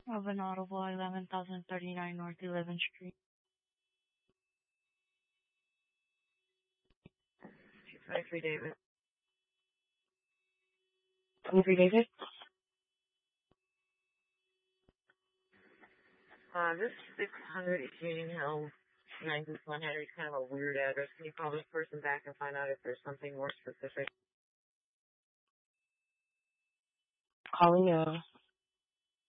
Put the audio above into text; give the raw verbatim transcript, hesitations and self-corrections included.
Of an Audible, eleven thousand thirty-nine North eleventh Street. twenty-three David. twenty-three David? Uh, this six hundred Union Hill, nine six one Henry is kind of a weird address. Can you call this person back and find out if there's something more specific? Calling now.